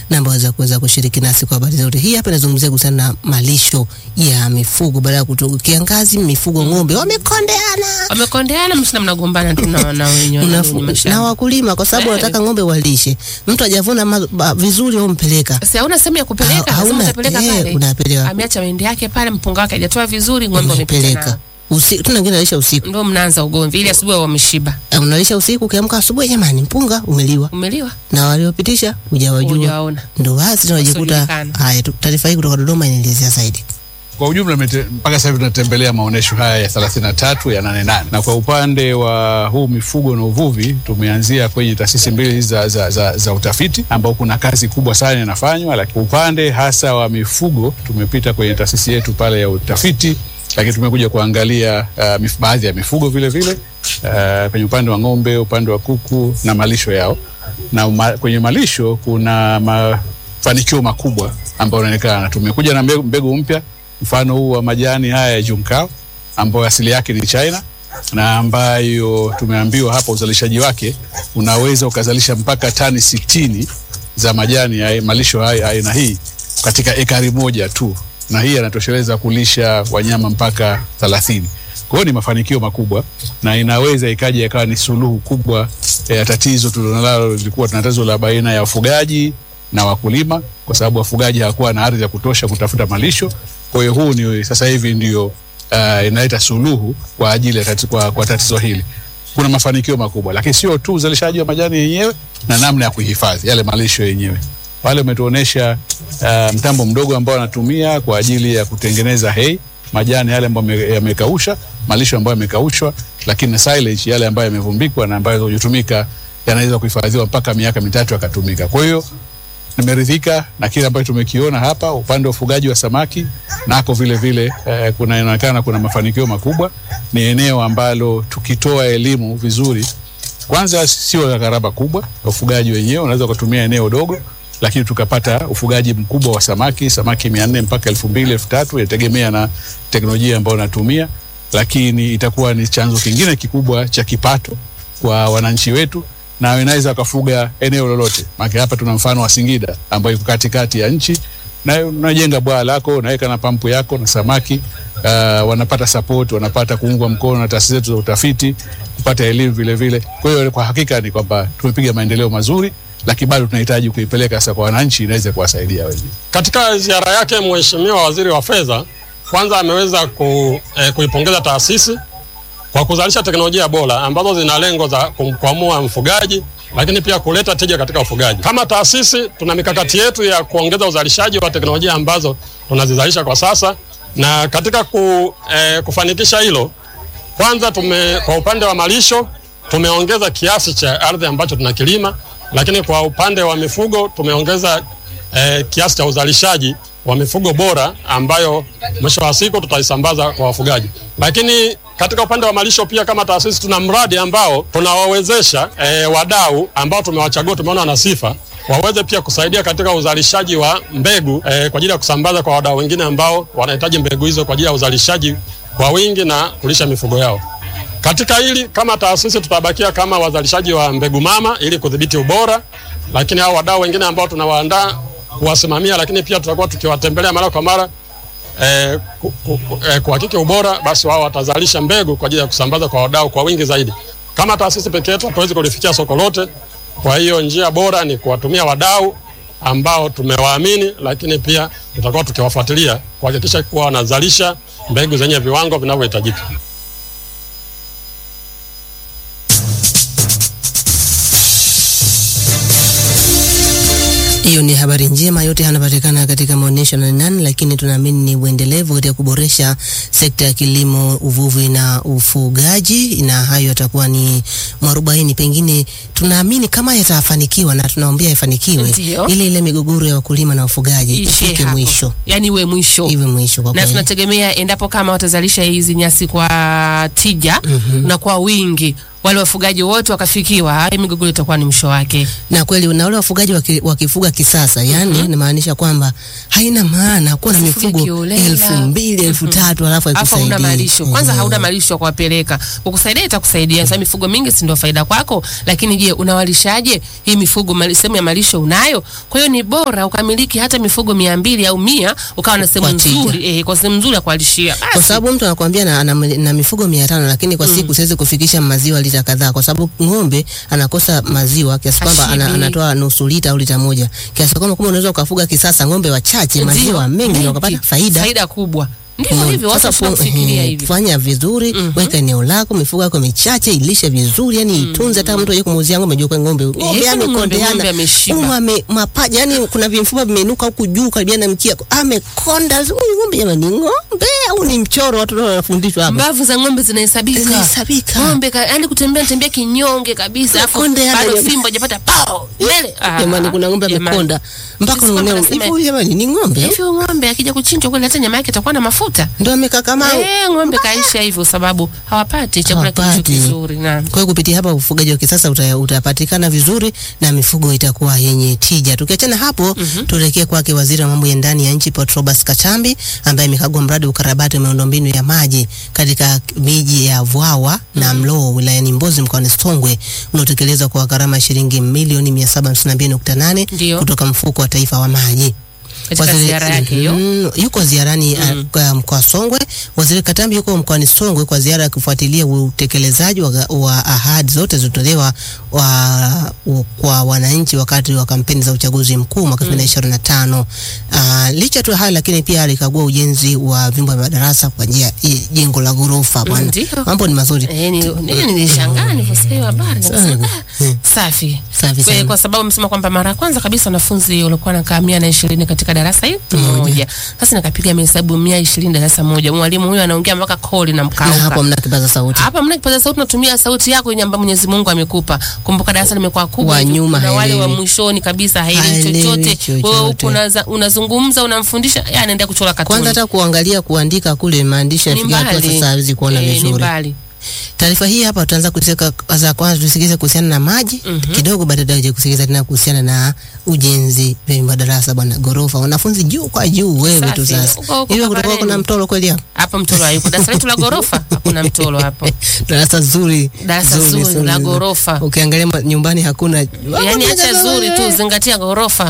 na ambao waweza kushiriki nasi kwa habari zote. Hii hapa inazungumzia kuhusiana na malisho ya mifugo baada ya kutoka kiangazi. Mifugo ng'ombe wamekondeana, msina mnagombana tu na wenyewe na wakulima, kwa sababu wanataka ng'ombe walishe. Mtu hajavuna vizuri au mpeleka, sasa hauna sehemu ya kupeleka, lazima utapeleka pale. Unapeleka, ameacha wende yake pale, mpunga wake hajatoa vizuri, ng'ombe wamepeleka usiku. Tuna wengine wanalisha usiku, ndio mnaanza ugomvi ili asubuhi wameshiba. Unalisha usiku, ukiamka asubuhi, jamani, mpunga umeliwa na waliopitisha hujawajua. Ndio basi tunajikuta haya. Taarifa hii kutoka Dodoma inaelezea zaidi. Kwa ujumla mpaka sasa hivi tunatembelea maonesho haya ya 33 ya 88, na kwa upande wa huu mifugo na uvuvi tumeanzia kwenye taasisi mbili za utafiti ambao kuna kazi kubwa sana inafanywa, lakini upande hasa wa mifugo tumepita kwenye taasisi yetu pale ya utafiti, lakini tumekuja kuangalia baadhi ya mifugo vile vile kwenye upande wa ng'ombe, upande wa kuku na malisho yao. Na kwenye malisho kuna mafanikio makubwa ambayo yanaonekana. Tumekuja na mbegu mpya, mfano huu wa majani haya ya Junkao ambayo asili yake ni China, na ambayo tumeambiwa hapa uzalishaji wake unaweza ukazalisha mpaka tani 60 za majani ya malisho haya aina hii katika ekari moja tu, na hii anatosheleza kulisha wanyama mpaka 30. Kwa hiyo ni mafanikio makubwa, na inaweza ikawa ni suluhu kubwa ya tatizo tulilonalo. Lilikuwa tatizo la baina ya wafugaji na wakulima, kwa sababu wafugaji hawakuwa na ardhi ya kutosha kutafuta malisho. Kwa hiyo huu ni sasa hivi ndio inaleta suluhu kwa ajili ya kwa tatizo hili. Kuna mafanikio makubwa, lakini sio tu uzalishaji wa majani yenyewe na namna ya kuhifadhi yale malisho yenyewe. Wale umetuonesha mtambo mdogo ambao anatumia kwa ajili ya kutengeneza hay, majani yale ambayo yamekausha, malisho ambayo yamekaushwa, lakini na silage yale ambayo yamevumbikwa na ambayo hutumika, yanaweza kuhifadhiwa mpaka miaka 3 yakatumika. Kwa hiyo nimeridhika na kile ambacho tumekiona hapa. Upande wa ufugaji wa samaki nako vile vile inaonekana kuna mafanikio makubwa. Ni eneo ambalo tukitoa elimu vizuri, kwanza sio gharama kubwa, ufugaji wenyewe unaweza kutumia eneo dogo, lakini tukapata ufugaji mkubwa wa samaki 400 mpaka 2000 3000, inategemea na teknolojia ambayo natumia, lakini itakuwa ni chanzo kingine kikubwa cha kipato kwa wananchi wetu, na inaweza kufuga eneo lolote. Maana hapa tuna mfano wa Singida ambayo iko katikati ya nchi, na unajenga bwawa lako, unaweka na pampu yako, na samaki wanapata support, wanapata kuungwa mkono na taasisi zetu za utafiti, kupata elimu vile vile. Kwa hiyo kwa hakika ni kwamba tumepiga maendeleo mazuri, lakini bado tunahitaji kuipeleka sasa kwa wananchi, inaweza kuwasaidia wenyewe. Katika ziara yake, Mheshimiwa Waziri wa Fedha kwanza ameweza kuipongeza taasisi kwa kuzalisha teknolojia bora ambazo zina lengo za kumkwamua mfugaji, lakini pia kuleta tija katika ufugaji. Kama taasisi tuna mikakati yetu ya kuongeza uzalishaji wa teknolojia ambazo tunazizalisha kwa sasa, na katika kufanikisha hilo, kwanza kwa upande wa malisho tumeongeza kiasi cha ardhi ambacho tunakilima, lakini kwa upande wa mifugo tumeongeza kiasi cha uzalishaji wa mifugo bora ambayo mwisho wa siku tutaisambaza kwa wafugaji. Lakini katika upande wa malisho pia kama taasisi tuna mradi ambao tunawawezesha wadau ambao tumewachagua, tumeona wana sifa, waweze pia kusaidia katika uzalishaji wa mbegu kwa ajili ya kusambaza kwa wadau wengine ambao wanahitaji mbegu hizo kwa ajili ya uzalishaji kwa wingi na kulisha mifugo yao. Katika hili kama taasisi tutabakia kama wazalishaji wa mbegu mama ili kudhibiti ubora, lakini hao wadau wengine ambao tunawaandaa kuwasimamia, lakini pia tutakuwa tukiwatembelea mara kwa mara kuhakiki ubora, basi wao watazalisha mbegu kwa ajili ya kusambaza kwa wadau kwa wingi zaidi. Kama taasisi pekee yetu hatuwezi kulifikia soko lote, kwa hiyo njia bora ni kuwatumia wadau ambao tumewaamini, lakini pia tutakuwa tukiwafuatilia kuhakikisha kuwa wanazalisha mbegu zenye viwango vinavyohitajika. Hiyo ni habari njema. Yote yanapatikana katika maonesho na nani, lakini tunaamini ni uendelevu katika kuboresha sekta ya kilimo, uvuvi na ufugaji, na hayo yatakuwa ni mwarobaini. Pengine tunaamini kama yatafanikiwa, na tunaombea yafanikiwe, ile migogoro ya wakulima na wafugaji ifike mwisho. Yani iwe mwisho kwa na tunategemea endapo kama watazalisha hizi nyasi kwa tija na kwa wingi, wale wafugaji wote wakafikiwa, hii migogoro itakuwa ni mwisho wake. Na kweli na wale wafugaji wakifuga kisasa, yani inamaanisha kwamba haina maana kuwa na mifugo 2,000 3,000 alafu haikusaidie. Hauna malisho. Kwanza hauna malisho kwa kupeleka. Kukusaidia itakusaidia. Sasa mifugo mingi si ndio faida kwako, lakini je, unawalishaje hii mifugo? Sehemu ya malisho unayo. Kwa hiyo ni bora ukamiliki hata mifugo 200 au 100 ukawa na sehemu nzuri, kwa sehemu nzuri ya kualishia. Kwa sababu mtu anakuambia na mifugo 500 lakini kwa siku siwezi kufikisha maziwa lita kadhaa, kwa sababu ng'ombe anakosa maziwa kiasi kwamba anatoa nusu lita au lita moja. Kiasi kwamba unaweza ukafuga kisasa ng'ombe wachache maziwa mengi na ukapata faida kubwa. Ndio hivyo watu wanafikiria hivi. Fanya vizuri, weka eneo lako, mifugo yako michache, ilishe vizuri, yani itunze. Hata mtu aje kumuuzia ng'ombe, jua kwa ng'ombe amekondeana, mapaja, yani kuna vimfupa vimenuka huku juu karibia na mkia, amekonda. Ng'ombe jamani, ng'ombe au ni mchoro watu wanafundishwa hapa. Mbavu za ng'ombe zinahesabika. Ng'ombe yani tembea kinyonge kabisa, afu bado fimbo hajapata pao mbele. Jamani, kuna ng'ombe amekonda mpaka unaona hivi, jamani ni ng'ombe. Hivi ng'ombe akija kuchinjwa kule hata nyama yake itakuwa na mafuta. Ndio amekakama. Ng'ombe kaisha hivyo sababu hawapati chakula kizuri. Na kwa hiyo kupitia hapa ufugaji wa kisasa utapatikana vizuri na mifugo itakuwa yenye tija. Tukiachana hapo, tuelekee kwake Waziri wa Mambo ya Ndani ya Nchi Patrobas Katambi, ambaye amekagua mradi ukarabati wa miundombinu ya maji katika miji ya Vwawa na Mlowo wilayani Mbozi mkoani Songwe, unaotekelezwa kwa gharama shilingi milioni 752.8 kutoka mfuko wa taifa wa maji. Katika ziara yake hiyo yuko ziarani mkoa Songwe. Waziri Katambi yuko mkoani Songwe kwa ziara ya kufuatilia utekelezaji wa ahadi zote zilizotolewa kwa wananchi wakati wa kampeni za uchaguzi mkuu mwaka 2025. Licha tu hayo, lakini pia alikagua ujenzi wa vyumba vya madarasa kwa njia jengo la ghorofa. Bwana, mambo ni mazuri. Nilishangaa niliposikia habari. Safi. Kwa sababu amesema kwamba mara kwanza kabisa wanafunzi walikuwa wanakaa 120 katika darasa hili moja. Sasa nikapiga hesabu 120 darasa moja. Mwalimu huyo anaongea mpaka koli na mkauka. Na hapo mna kipaza sauti. Hapa mna kipaza sauti, natumia sauti yako yenye ambayo Mwenyezi Mungu amekupa. Kumbuka darasa limekuwa kubwa na wale wa mwishoni kabisa haelewi chochote. Wewe unazungumza, unamfundisha, yeye anaendelea kuchora katuni. Kwanza hata kuangalia kuandika kule maandishi yafikia hapo sasa hawezi kuona vizuri. Taarifa hii hapa tutaanza kuseka za kwanza tusikize kuhusiana na maji kidogo, baadaye kusikiza tena kuhusiana na ujenzi wa madarasa bwana ghorofa. Wanafunzi juu kwa juu wewe tu sasa. Hiyo kutoka kuna mtoro kweli hapo? Hapa mtoro hayupo. Darasa letu la ghorofa hakuna mtoro hapo. Darasa zuri la ghorofa. Ukiangalia nyumbani hakuna. Yaani acha zuri tu, zingatia ghorofa.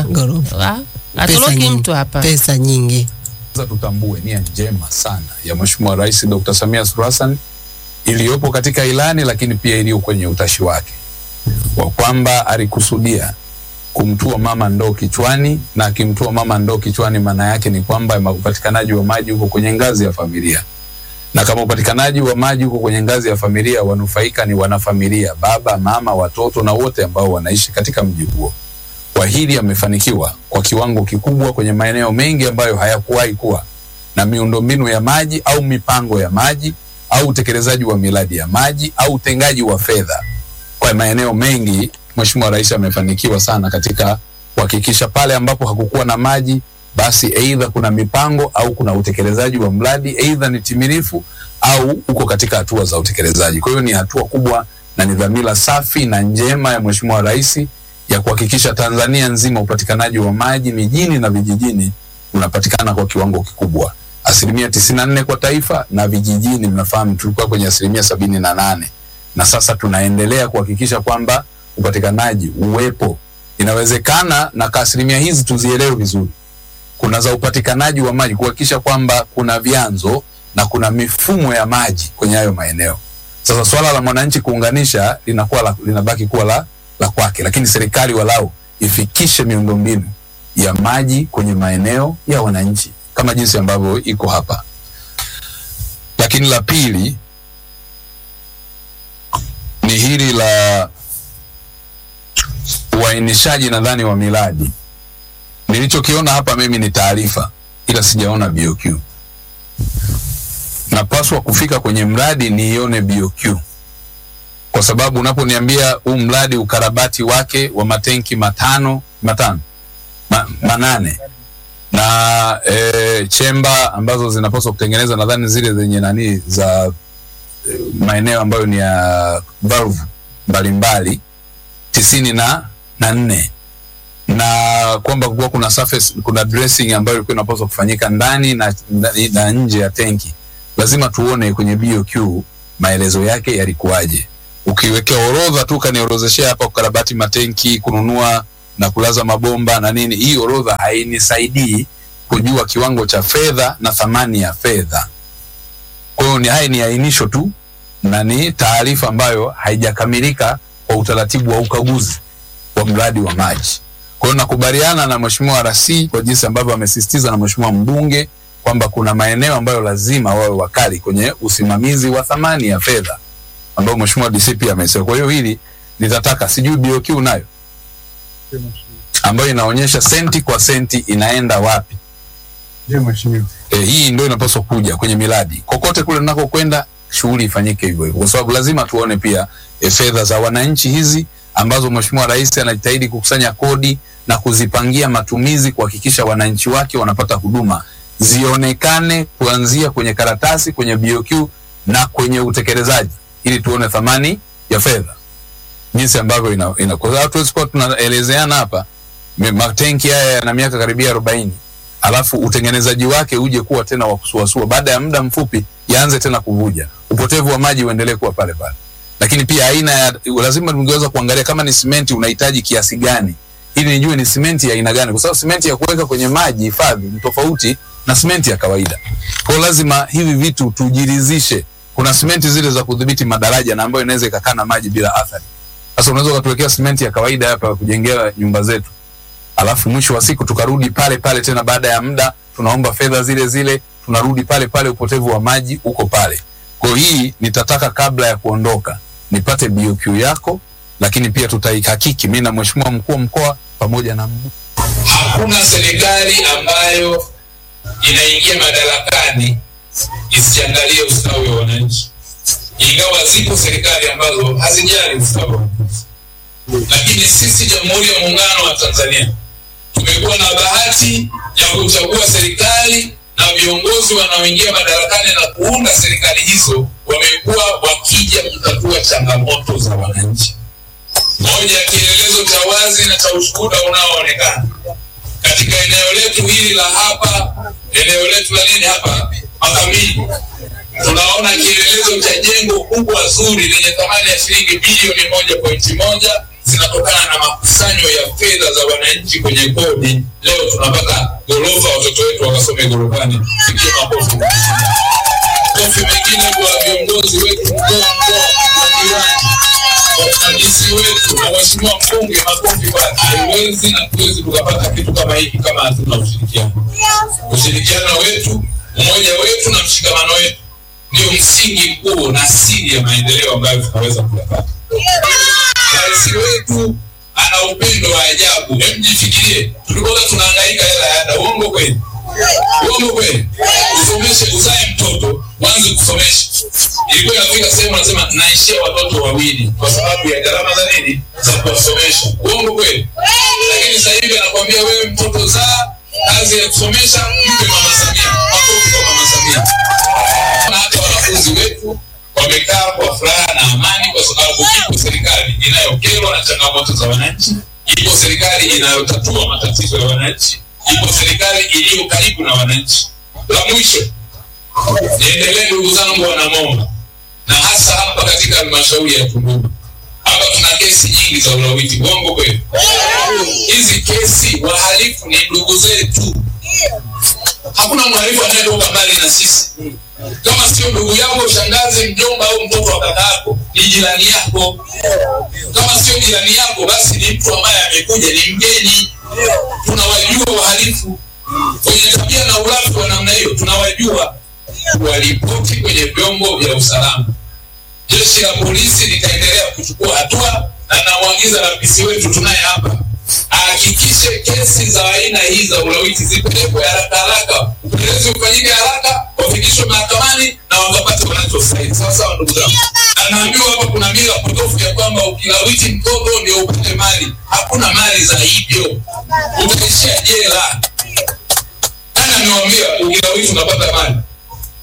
Atoloki mtu hapa. Pesa nyingi. Sasa tutambue nia njema sana ya Mheshimiwa Rais Dr. Samia Suluhu Hassan iliyopo katika ilani, lakini pia iliyo kwenye utashi wake wa kwamba alikusudia kumtua mama ndoo kichwani, na akimtua mama ndoo kichwani maana yake ni kwamba upatikanaji wa maji huko kwenye ngazi ya familia, na kama upatikanaji wa maji huko kwenye ngazi ya familia, wanufaika ni wanafamilia, baba, mama, watoto na wote ambao wanaishi katika mji huo. Kwa hili amefanikiwa kwa kiwango kikubwa kwenye maeneo mengi ambayo hayakuwahi kuwa na miundombinu ya maji au mipango ya maji au utekelezaji wa miradi ya maji au utengaji wa fedha. Kwa maeneo mengi Mheshimiwa Rais amefanikiwa sana katika kuhakikisha pale ambapo hakukuwa na maji, basi aidha kuna mipango au kuna utekelezaji wa mradi, aidha ni timilifu au uko katika hatua za utekelezaji. Kwa hiyo ni hatua kubwa na ni dhamira safi na njema ya Mheshimiwa Rais ya kuhakikisha Tanzania nzima upatikanaji wa maji mijini na vijijini unapatikana kwa kiwango kikubwa. 94% kwa taifa, na vijijini mnafahamu tulikuwa kwenye 78%, na sasa tunaendelea kuhakikisha kwamba upatikanaji uwepo. Inawezekana na asilimia hizi tuzielewe vizuri. Kuna za upatikanaji wa maji, kuhakikisha kwamba kuna vyanzo na kuna mifumo ya maji kwenye hayo maeneo. Sasa swala la mwananchi kuunganisha linabaki kuwa la kwake, lakini serikali walau ifikishe miundombinu ya maji kwenye maeneo ya wananchi kama jinsi ambavyo iko hapa. Lakini la pili ni hili la uainishaji nadhani wa miradi. Nilichokiona hapa mimi ni taarifa, ila sijaona BOQ. Napaswa kufika kwenye mradi nione BOQ, kwa sababu unaponiambia huu mradi ukarabati wake wa matenki manane na chemba ambazo zinapaswa kutengeneza nadhani zile zenye nani za maeneo ambayo ni ya valve mbalimbali 94 na kwamba kuwa kuna surface, kuna dressing ambayo ilikuwa inapaswa kufanyika ndani na nje ya tenki. Lazima tuone kwenye BOQ maelezo yake yalikuwaje. Ukiwekea orodha tu kaniorozeshea hapa kukarabati matenki, kununua na kulaza mabomba na nini, hii orodha hainisaidii kujua kiwango cha fedha na thamani ya fedha. Kwa hiyo haya ni ainisho tu na ni taarifa ambayo haijakamilika kwa utaratibu wa ukaguzi wa mradi wa maji. Kwa hiyo nakubaliana na Mheshimiwa RC kwa jinsi ambavyo amesisitiza na Mheshimiwa mbunge kwamba kuna maeneo ambayo lazima wawe wakali kwenye usimamizi wa thamani ya fedha ambayo Mheshimiwa DCP amesema. Kwa hiyo hili nitataka, sijui BOQ nayo ambayo inaonyesha senti kwa senti inaenda wapi. Ndio Mheshimiwa. Hii ndio inapaswa kuja kwenye miradi. Kokote kule nako kwenda shughuli ifanyike hivyo hivyo. Kwa sababu lazima tuone pia fedha za wananchi hizi ambazo Mheshimiwa Rais anajitahidi kukusanya kodi na kuzipangia matumizi kuhakikisha wananchi wake wanapata huduma, zionekane kuanzia kwenye karatasi, kwenye BOQ na kwenye utekelezaji, ili tuone thamani ya fedha jinsi ambavyo kwa sababu tuwezi kuwa tunaelezeana hapa matenki haya yana miaka karibia 40 alafu utengenezaji wake uje kuwa tena wa kusuasua, baada ya muda mfupi yaanze tena kuvuja, upotevu wa maji uendelee kuwa pale pale. Lakini pia aina ya lazima tungeweza kuangalia kama ni simenti unahitaji kiasi gani, ili nijue ni simenti ya aina gani, kwa sababu simenti ya kuweka kwenye maji hifadhi ni tofauti na simenti ya kawaida. Kwa hiyo lazima hivi vitu tujiridhishe. Kuna simenti zile za kudhibiti madaraja na ambayo inaweza ikakaa na maji bila athari. Sasa unaweza kutuwekea simenti ya kawaida hapa kujengea nyumba zetu, alafu mwisho wa siku tukarudi pale pale tena, baada ya muda tunaomba fedha zile zile, tunarudi pale pale, upotevu wa maji uko pale. Kwa hii nitataka kabla ya kuondoka nipate BOQ yako, lakini pia tutaihakiki mimi na Mheshimiwa mkuu wa mkoa pamoja na hakuna serikali ambayo inaingia madarakani isiangalie ustawi wa wananchi, ingawa zipo serikali ambazo hazijali ustawi wa wananchi. Lakini sisi Jamhuri ya Muungano wa Tanzania tumekuwa na bahati ya kuchagua serikali na viongozi wanaoingia madarakani na kuunda serikali hizo wamekuwa wakija kutatua changamoto za wananchi. Moja ya kielelezo cha wazi na cha ushuhuda unaoonekana katika eneo letu hili la hapa, eneo letu la nini hapa Makamini, tunaona kielelezo cha jengo kubwa zuri lenye thamani ya shilingi bilioni 1.1 zinatokana na makusanyo ya fedha za wananchi kwenye kodi. Leo tunapata gorofa, watoto wetu wakasome gorofani. Sikia makofi. Makofi mengine kwa viongozi wetu wahandisi wetu na Mheshimiwa mbunge, makofi kwake. Haiwezi na tuwezi tukapata kitu kama hiki kama hatuna ushirikiano. Ushirikiano wetu, umoja wetu na mshikamano wetu ndio msingi mkuu na siri ya maendeleo ambayo tunaweza kuyapata. Rais wetu ana upendo wa ajabu. Hebu jifikirie, tulikuwa tunahangaika hela ya ada. Uongo kweli? Uongo kweli? Usomeshe, uzae mtoto, uanze kusomesha. Ilikuwa inafika sehemu anasema naishia watoto wawili kwa sababu ya gharama za nini? Za kusomesha. Uongo kweli? Lakini sasa hivi anakuambia wewe mtoto zaa, kazi ya kusomesha mpe Mama Samia. Makofi kwa Mama Samia. Na hata wanafunzi wetu wamekaa kwa furaha na amani kwa sababu ipo serikali inayokerwa na changamoto za wananchi, ipo serikali inayotatua matatizo ya wananchi, ipo serikali iliyo karibu na wananchi. La mwisho, niendelee ndugu zangu wanamomba, na hasa hapa katika halmashauri ya Tunduma. Hapa tuna kesi nyingi za ulawiti. Uongo kweli? Hizi kesi wahalifu ni ndugu zetu. Hakuna mhalifu anayetoka mbali na sisi. Kama sio ndugu yako, shangazi, mjomba au mtoto wa kaka yako, ni jirani yako. Kama sio jirani yako, basi ni mtu ambaye amekuja, ni mgeni. Tunawajua wahalifu wenye tabia na ulafi wa namna hiyo, tunawajua. Walipoti kwenye vyombo vya usalama. Jeshi la polisi litaendelea kuchukua hatua, na namwagiza RPC wetu tunaye hapa ahakikishe kesi za aina hii za ulawiti zipelekwe haraka, upelelezi ufanyike haraka, wafikishwe mahakamani na wakapate wanachostahili. Sawa sawa ndugu zangu. Na naambiwa hapa kuna mila potofu ya kwamba ukilawiti mtoto ndio upate mali. Hakuna mali za hivyo, utaishia jela. Ana niwaambia ukilawiti unapata mali.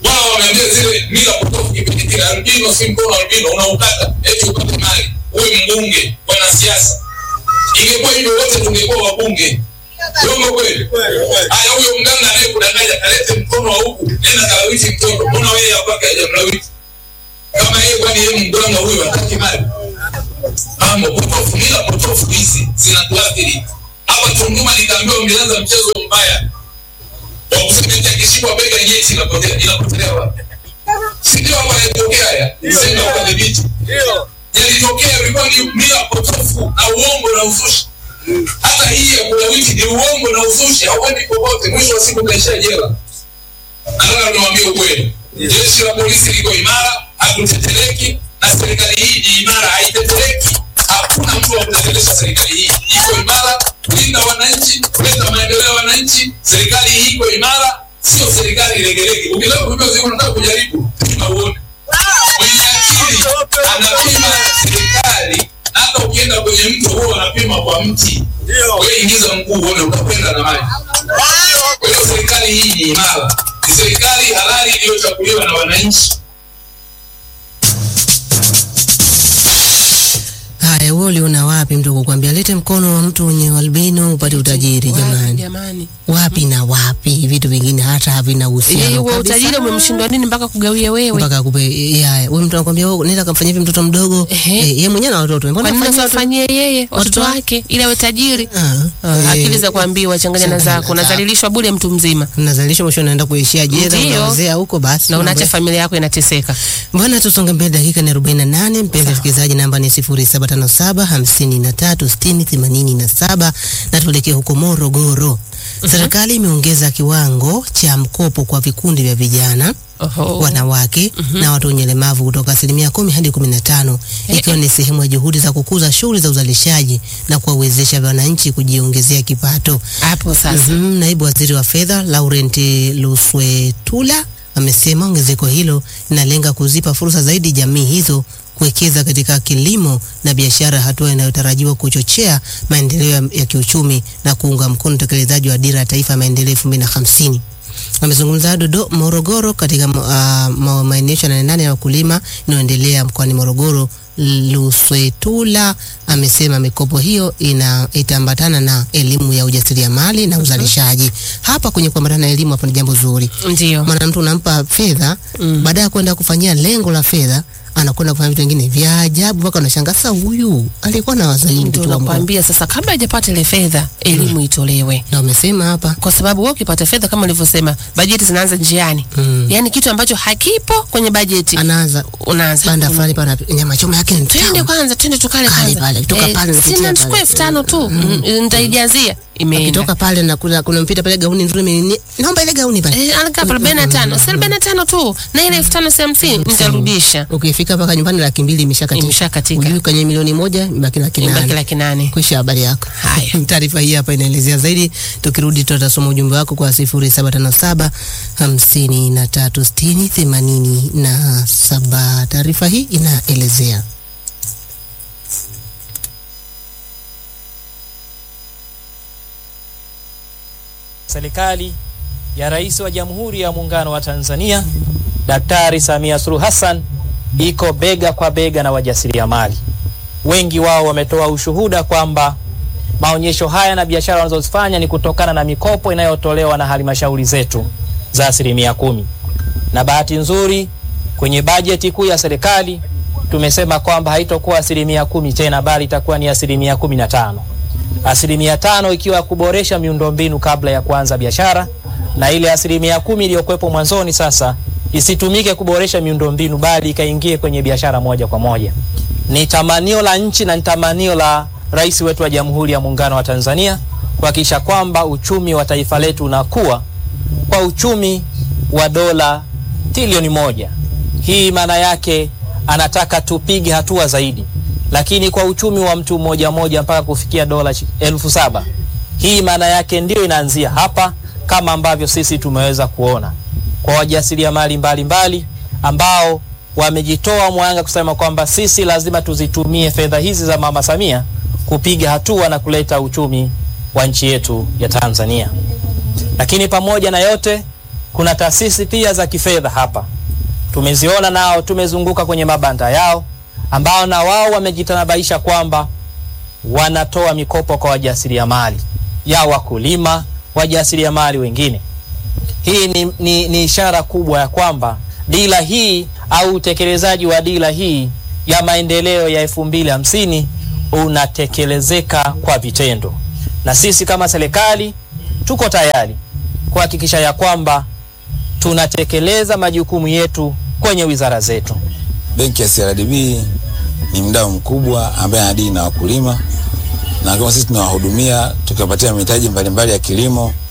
Wao wameambia zile mila potofu kipindi kile, albino si mkono albino unaukata eti upate mali. Wewe mbunge, wanasiasa. Ingekuwa hivyo wote tungekuwa wabunge. Ndio kweli. Haya, huyo mganga anayekudanganya kalete mkono wa huku, nenda kalawiti mtoto. Mbona wewe hapa haja kalawiti? Kama yeye kwani yeye mganga huyo hataki mali. Mambo potofu, mila potofu hizi zinatuathiri. Hapa Tunduma nikaambiwa mmeanza mchezo mbaya. Kwa kusema akishikwa bega nyeti inapotea wapi? Si ndio hapa yanatokea haya? Sema kwa dhibiti. Ndio. Yalitokea ilikuwa ni mila potofu na uongo na uzushi. Hata hii ya kulawiti ni uongo na uzushi, hauendi popote, mwisho wa siku utaishia jela. Nataka niwaambie ukweli. Jeshi la polisi liko imara, hatutetereki, na serikali hii ni imara, haitetereki. Hakuna mtu wa kuteteresha serikali hii. Iko imara, kulinda wananchi, kuleta maendeleo ya wananchi. Serikali hii iko imara, sio serikali legelege. Ukitaka kujua zile unataka kujaribu, pima uone. Mwenye akili anapima serikali, hata ukienda kwenye mto huo anapima kwa mti. Wewe ingiza mguu uone utapenda na maji. Kwa hiyo serikali hii ni imara. Ni serikali halali iliyochaguliwa na wananchi. Haya, wewe uliona wapi mtu kukwambia lete mkono wa mtu mwenye albino upate utajiri? Jamani. Wapi na wapi? Vitu vingine hata havina uhusiano. Wewe utajiri umemshindwa nini mpaka kugawia wewe? Mpaka kupe wewe mtu anakuambia wewe nenda kamfanyia hivi mtoto mdogo. Yeye mwenyewe na watoto. Mbona unafanyia yeye watoto wake ili awe tajiri? Akili za kuambiwa changanya na zako, unazalilishwa bure mtu mzima. Unazalilishwa mwisho unaenda kuishia jela, unaozea huko basi. Na unaacha familia yako inateseka. Bwana, tusonge mbele, dakika ni 48. Mpenzi msikilizaji, namba ni 0757536087 na tuelekee huko Morogoro. Serikali imeongeza kiwango cha mkopo kwa vikundi vya vijana, wanawake na watu wenye ulemavu kutoka 10% hadi 15%, ikiwa ni sehemu ya juhudi za kukuza shughuli za uzalishaji na kuwawezesha wananchi kujiongezea kipato. Hapo sasa. Naibu Waziri wa Fedha Laurent Luswetula amesema ongezeko hilo linalenga kuzipa fursa zaidi jamii hizo kuwekeza katika kilimo na biashara, hatua inayotarajiwa kuchochea maendeleo ya kiuchumi na kuunga mkono utekelezaji wa dira ya taifa ya maendeleo 2050. Amezungumza Morogoro katika maonyesho ya 8 ya wakulima inayoendelea mkoani Morogoro. Luswetula amesema mikopo hiyo itaambatana na elimu ya ujasiriamali na uzalishaji. Hapa kwenye kuambatana na elimu hapo ni jambo zuri. Ndio. Maana mtu unampa fedha, baada ya kwenda kufanyia lengo la fedha, anakwenda kufanya vitu vingine vya ajabu mpaka unashangaa sasa huyu alikuwa na wazaini vitu ambavyo. Nakwambia sasa kabla hajapata ile fedha elimu itolewe. Na umesema hapa kwa sababu wewe ukipata fedha kama ulivyosema bajeti zinaanza njiani. Yaani kitu ambacho hakipo kwenye bajeti unaanza banda fulani pana nyama choma yake ni twende tukale kwanza. Kutoka pale sina chukua 5,000 tu nitaijazia imeenda. Kutoka pale na kuna mpita pale gauni nzuri, naomba ile gauni pale. Alika 45 tu na ile 550 nitarudisha. Ukifika mpaka nyumbani 200,000 imeshakatika. Ujue kwenye milioni 1 ibaki 800,000. Kisha habari yako. Haya. Taarifa hii hapa inaelezea zaidi. Tukirudi tutasoma ujumbe wako kwa 0757536087. Taarifa hii inaelezea serikali ya Rais wa Jamhuri ya Muungano wa Tanzania Daktari Samia Suluhu Hassan iko bega kwa bega na wajasiriamali. Wengi wao wametoa ushuhuda kwamba maonyesho haya na biashara wanazozifanya ni kutokana na mikopo inayotolewa na halmashauri zetu za 10%. Na bahati nzuri kwenye bajeti kuu ya serikali tumesema kwamba haitakuwa 10% tena bali itakuwa ni 15%. 5% ikiwa kuboresha miundombinu kabla ya kuanza biashara, na ile 10% iliyokuwepo mwanzoni sasa isitumike kuboresha miundombinu bali ikaingie kwenye biashara moja kwa moja. Ni tamanio la nchi na ni tamanio la Rais wetu wa Jamhuri ya Muungano wa Tanzania kuhakikisha kwamba uchumi wa taifa letu unakuwa kwa uchumi wa dola trilioni 1. Hii maana yake anataka tupige hatua zaidi, lakini kwa uchumi wa mtu mmoja mpaka kufikia dola 7,000. Hii maana yake ndio inaanzia hapa, kama ambavyo sisi tumeweza kuona kwa wajasiriamali mbalimbali ambao wamejitoa mwanga kusema kwamba sisi lazima tuzitumie fedha hizi za Mama Samia kupiga hatua na kuleta uchumi wa nchi yetu ya Tanzania. Lakini pamoja na yote kuna taasisi pia za kifedha hapa. Tumeziona nao, tumezunguka kwenye mabanda yao, ambao na wao wamejitanabaisha kwamba wanatoa mikopo kwa wajasiriamali ya wakulima, wajasiriamali wengine. Hii ni ishara kubwa ya kwamba dira hii au utekelezaji wa dira hii ya maendeleo ya 2050 unatekelezeka kwa vitendo. Na sisi kama serikali tuko tayari kuhakikisha ya kwamba tunatekeleza majukumu yetu kwenye wizara zetu. Benki ya CRDB ni mdau mkubwa ambaye anadili na wakulima, na kama sisi tunawahudumia tukiwapatia mahitaji mbalimbali ya kilimo